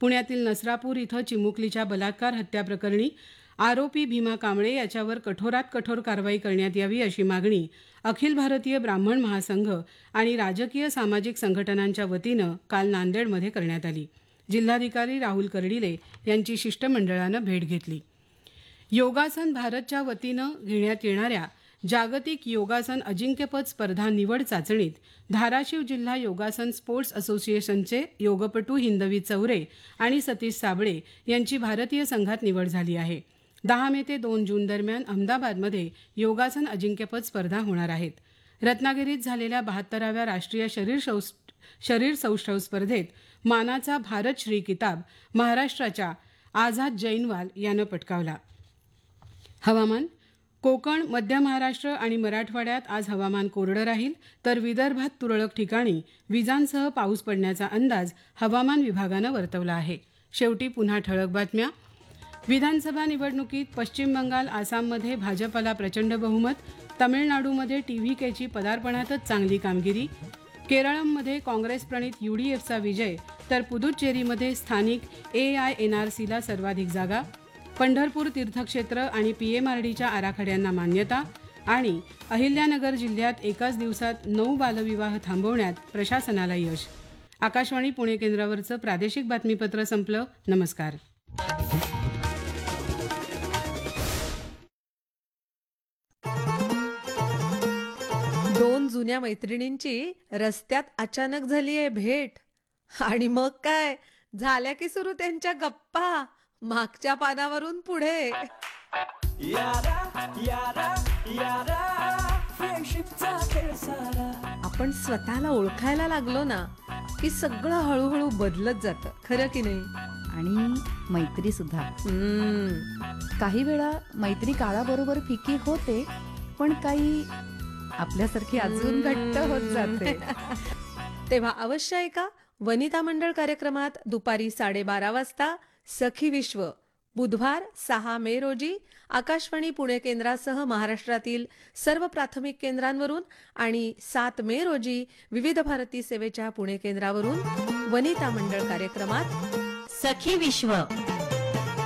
पुण्यातील नसरापूर इथं चिमुकलीच्या बलात्कार हत्या प्रकरणी आरोपी भीमा कांबळे याच्यावर कठोरात कठोर कारवाई करण्यात यावी अशी मागणी अखिल भारतीय ब्राह्मण महासंघ आणि राजकीय सामाजिक संघटनांच्या वतीनं काल नांदेडमध्ये करण्यात आली. जिल्हाधिकारी राहुल कर्डिले यांची शिष्टमंडळानं भेट घेतली. योगासन भारतच्या वतीनं घेण्यात येणाऱ्या जागतिक योगासन अजिंक्यपद स्पर्धा निवड चाचणीत धाराशिव जिल्हा योगासन स्पोर्ट्स असोसिएशनचे योगपटू हिंदवी चौरे आणि सतीश साबळे यांची भारतीय संघात निवड झाली आहे. 10 मे ते 2 जून दरम्यान अहमदाबादमध्ये योगासन अजिंक्यपद स्पर्धा होणार आहेत. रत्नागिरीत झालेल्या 72व्या राष्ट्रीय शरीर सौष्ठव स्पर्धेत मानाचा भारत श्री किताब महाराष्ट्राच्या आझाद जैनवाल यानं पटकावला. हवामान. कोकण, मध्य महाराष्ट्र आणि मराठवाड्यात आज हवामान कोरडं राहील, तर विदर्भात तुरळक ठिकाणी विजांसह पाऊस पडण्याचा अंदाज हवामान विभागानं वर्तवला आहे. शेवटी पुन्हा ठळक बातम्या. विधानसभा निवडणुकीत पश्चिम बंगाल, आसाममध्ये भाजपला प्रचंड बहुमत. तमिळनाडूमध्ये TVKची पदार्पणातच चांगली कामगिरी. केरळमध्ये काँग्रेस प्रणित UDFचा विजय, तर पुदुच्चेरीमध्ये स्थानिक AINRCला सर्वाधिक जागा. पंढरपूर तीर्थक्षेत्र आणि PMRDच्या आराखड्यांना मान्यता. आणि अहिल्यानगर जिल्ह्यात एकाच दिवसात 9 बालविवाह थांबवण्यात प्रशासनाला यश. आकाशवाणी पुणे केंद्रावरचं प्रादेशिक बातमीपत्र संपलं. नमस्कार. दोन जुन्या मैत्रिणींची रस्त्यात अचानक झालीये भेट. आणि मग काय झाल्या की सुरू त्यांच्या गप्पा मागच्या पानावरून पुढे. आपण स्वतःला ओळखायला लागलो ना की सगळं हळूहळू बदलत जातं. खरं की नाही? आणि मैत्री सुद्धा. काही वेळा मैत्री काळाबरोबर फिकी होते, पण काही आपल्यासारखी अजून घट्ट होत जाते. तेव्हा अवश्य ऐका वनिता मंडळ कार्यक्रमात दुपारी 12:30 वाजता सखी विश्व. बुधवार 6 मे रोजी आकाशवाणी पुणे केंद्रासह महाराष्ट्रातील सर्व प्राथमिक केंद्रांवरून आणि 7 मे रोजी विविध भारती सेवेच्या पुणे केंद्रावरून वनिता मंडळ कार्यक्रमात सखी विश्व.